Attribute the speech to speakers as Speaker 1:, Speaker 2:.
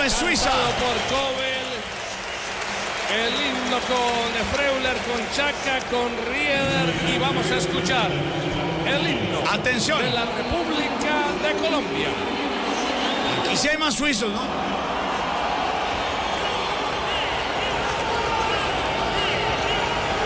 Speaker 1: de Suiza.
Speaker 2: Por Kobel. El himno con Freuler, con Chaka, con Rieder. Y vamos a escuchar el himno.
Speaker 1: Atención.
Speaker 2: De la República de Colombia.
Speaker 1: Aquí sí hay más suizos, ¿no?